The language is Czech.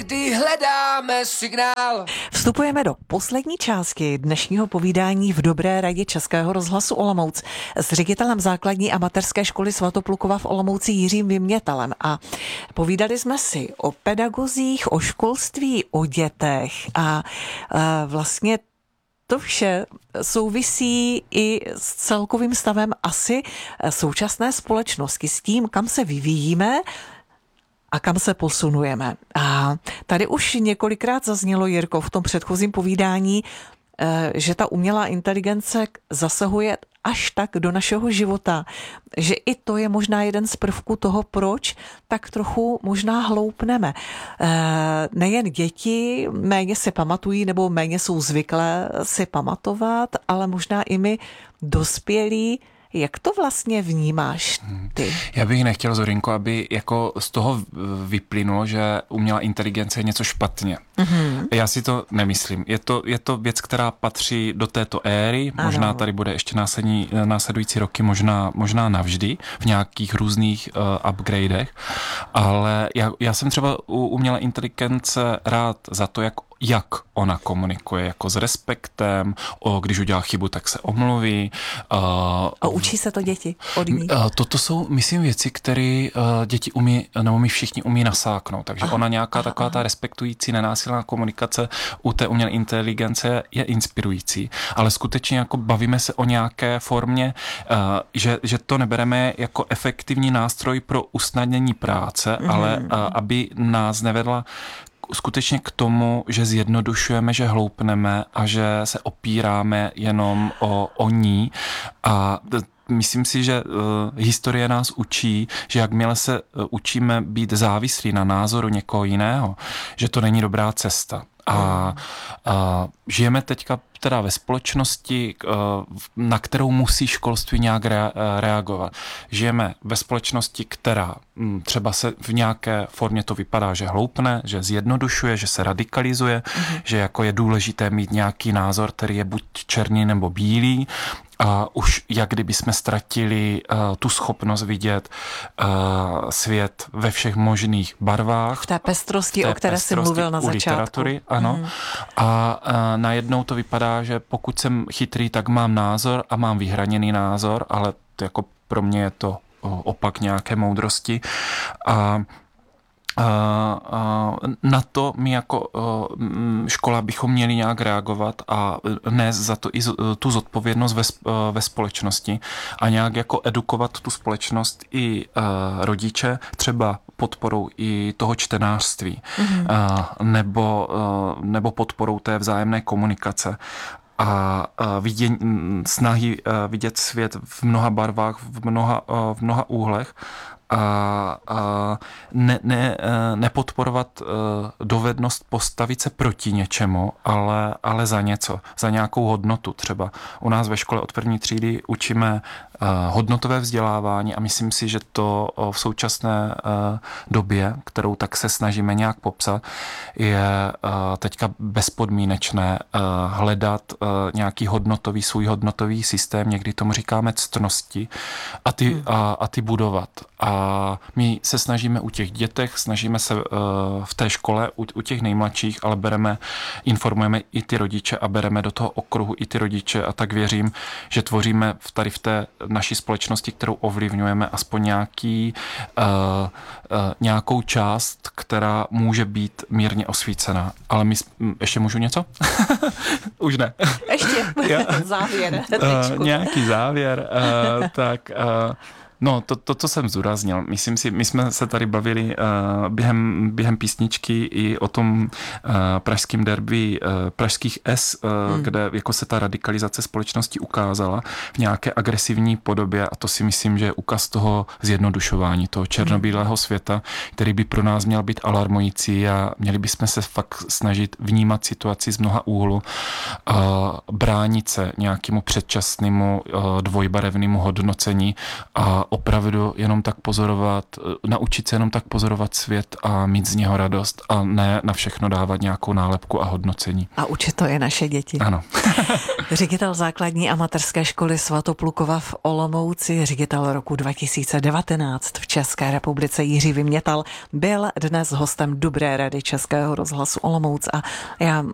kdy hledáme signál. Vstupujeme do poslední části dnešního povídání v Dobré radě Českého rozhlasu Olomouc s ředitelem základní a mateřské školy Svatoplukova v Olomouci Jiřím Vymětalem. A povídali jsme si o pedagozích, o školství, o dětech a vlastně to vše souvisí i s celkovým stavem asi současné společnosti, s tím, kam se vyvíjíme a kam se posunujeme. A tady už několikrát zaznělo, Jirko, v tom předchozím povídání, že ta umělá inteligence zasahuje až tak do našeho života, že i to je možná jeden z prvků toho, proč tak trochu možná hloupneme. Nejen děti méně si pamatují nebo méně jsou zvyklé si pamatovat, ale možná i my dospělí. Jak to vlastně vnímáš ty? Já bych nechtěl, Zorinko, aby jako z toho vyplynulo, že umělá inteligence je něco špatně. Mm-hmm. Já si to nemyslím. Je to věc, která patří do této éry. Ano. Možná tady bude ještě následující roky, možná navždy v nějakých různých upgradech. Ale já jsem třeba u umělé inteligence rád za to, jak ona komunikuje, jako s respektem, když udělá chybu, tak se omluví. A učí se to děti od ní? Toto jsou, myslím, věci, které děti umí, nebo my všichni umí nasáknout. Takže ona nějaká taková ta respektující, nenásilná komunikace u té umělé inteligence je inspirující. Ale skutečně jako bavíme se o nějaké formě, že to nebereme jako efektivní nástroj pro usnadnění práce, ale aby nás nevedla skutečně k tomu, že zjednodušujeme, že hloupneme a že se opíráme jenom o ní. A myslím si, že historie nás učí, že jakmile se učíme být závislí na názoru někoho jiného, že to není dobrá cesta. A žijeme teďka teda ve společnosti, na kterou musí školství nějak reagovat. Žijeme ve společnosti, která třeba se v nějaké formě to vypadá, že hloupne, že zjednodušuje, že se radikalizuje, že jako je důležité mít nějaký názor, který je buď černý nebo bílý. A už jak kdyby jsme ztratili tu schopnost vidět svět ve všech možných barvách. V té pestrosti, o které jsi mluvil na začátku. Literatury, ano. A najednou to vypadá, že pokud jsem chytrý, tak mám názor a mám vyhraněný názor, ale to jako pro mě je to opak nějaké moudrosti. Na to my jako škola bychom měli nějak reagovat a nést za to i tu zodpovědnost ve společnosti a nějak jako edukovat tu společnost i rodiče, třeba podporou i toho čtenářství, nebo podporou té vzájemné komunikace. A snahy vidět svět v mnoha barvách, v mnoha úhlech a nepodporovat dovednost postavit se proti něčemu, ale za něco, za nějakou hodnotu. Třeba u nás ve škole od první třídy učíme hodnotové vzdělávání a myslím si, že to v současné době, kterou tak se snažíme nějak popsat, je teďka bezpodmínečné hledat nějaký svůj hodnotový systém, někdy tomu říkáme ctnosti, a ty budovat. A my se snažíme u těch dětech, snažíme se v té škole u těch nejmladších, ale informujeme i ty rodiče a bereme do toho okruhu i ty rodiče a tak věřím, že tvoříme tady v té naší společnosti, kterou ovlivňujeme, aspoň nějakou část, která může být mírně osvícená. Ale ještě můžu něco? Už ne. Ještě závěr. Nějaký závěr. No, to, co jsem zdůraznil, myslím si, my jsme se tady bavili během písničky i o tom pražském derby pražských S, kde jako se ta radikalizace společnosti ukázala v nějaké agresivní podobě a to si myslím, že je ukaz toho zjednodušování, toho černobílého světa, který by pro nás měl být alarmující a měli bychom se fakt snažit vnímat situaci z mnoha úhlu, bránit se nějakému předčasnému dvojbarevnému hodnocení a opravdu jenom tak pozorovat, naučit se jenom tak pozorovat svět a mít z něho radost a ne na všechno dávat nějakou nálepku a hodnocení. A učit to i naše děti. Ano. Ředitel základní a mateřské školy Svatoplukova v Olomouci, ředitel roku 2019 v České republice Jiří Vymětal, byl dnes hostem Dobré rady Českého rozhlasu Olomouc a já